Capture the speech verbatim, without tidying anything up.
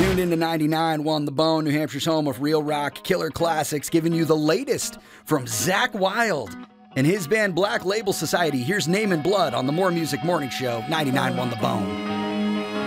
tuned into ninety-nine one The Bone, New Hampshire's home of real rock killer classics, giving you the latest from Zakk Wylde and his band Black Label Society. Here's Name in Blood on the More Music Morning Show, ninety-nine one The Bone.